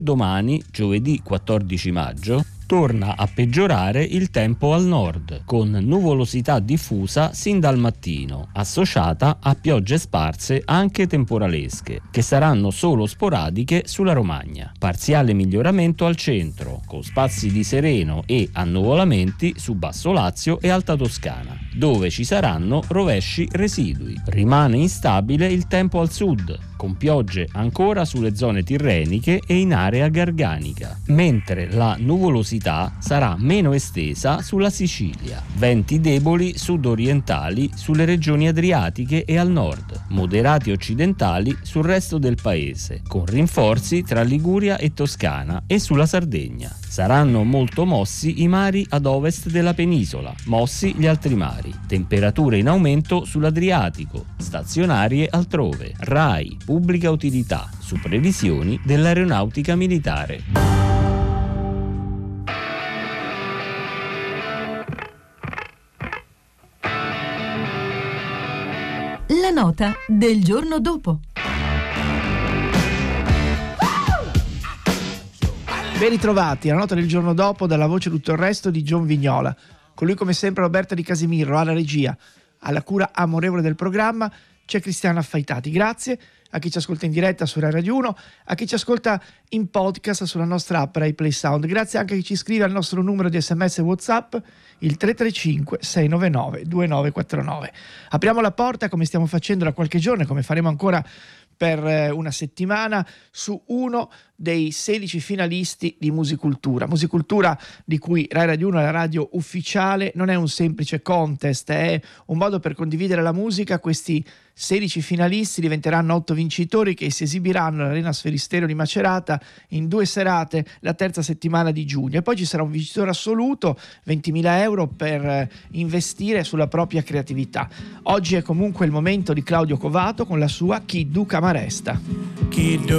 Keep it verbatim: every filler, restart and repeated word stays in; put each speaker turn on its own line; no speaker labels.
Domani, giovedì quattordici maggio, torna a peggiorare il tempo al nord, con nuvolosità diffusa sin dal mattino, associata a piogge sparse anche temporalesche, che saranno solo sporadiche sulla Romagna. Parziale miglioramento al centro, con spazi di sereno e annuvolamenti su Basso Lazio e Alta Toscana, dove ci saranno rovesci residui. Rimane instabile il tempo al sud, con piogge ancora sulle zone tirreniche e in area garganica, mentre la nuvolosità sarà meno estesa sulla Sicilia. Venti deboli sud-orientali sulle regioni adriatiche e al nord, moderati occidentali sul resto del paese, con rinforzi tra Liguria e Toscana e sulla Sardegna. Saranno molto mossi i mari ad ovest della penisola, mossi gli altri mari. Temperature in aumento sull'Adriatico, stazionarie altrove. RAI, pubblica utilità, su previsioni dell'aeronautica militare.
La nota del giorno dopo.
Ben ritrovati, la nota del giorno dopo dalla voce Tutto il resto di John Vignola. Con lui come sempre Roberta Di Casimiro alla regia, alla cura amorevole del programma c'è Cristiana Affaitati. Grazie a chi ci ascolta in diretta su Rai Radio uno, a chi ci ascolta in podcast sulla nostra app Rai Play Sound. Grazie anche a chi ci scrive al nostro numero di sms e WhatsApp, il tre tre cinque sei nove nove due nove quattro nove. Apriamo la porta, come stiamo facendo da qualche giorno e come faremo ancora per una settimana, su uno dei sedici finalisti di Musicultura. Musicultura di cui Rai Radio uno è la radio ufficiale, non è un semplice contest, è un modo per condividere la musica. Questi sedici finalisti diventeranno otto vincitori che si esibiranno all'Arena Sferisterio di Macerata in due serate la terza settimana di giugno. E poi ci sarà un vincitore assoluto, ventimila euro per investire sulla propria creatività. Oggi è comunque il momento di Claudio Covato con la sua Chi Duca Maresta.
Chi